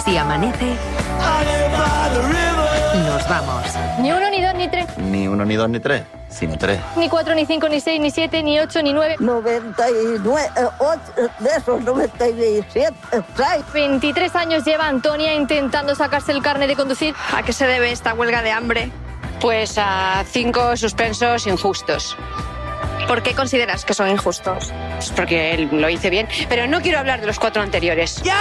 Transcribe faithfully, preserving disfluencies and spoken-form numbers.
Si amanece, nos vamos. Ni uno, ni dos, ni tres. Ni uno, ni dos, ni tres, sino tres. Ni cuatro, ni cinco, ni seis, ni siete, ni ocho, ni nueve. noventa y nueve, ocho, de esos noventa y siete, seis. veintitrés años lleva Antonia intentando sacarse el carnet de conducir. ¿A qué se debe esta huelga de hambre? Pues a cinco suspensos injustos. ¿Por qué consideras que son injustos? Pues porque él lo hice bien, pero no quiero hablar de los cuatro anteriores. ¡Ya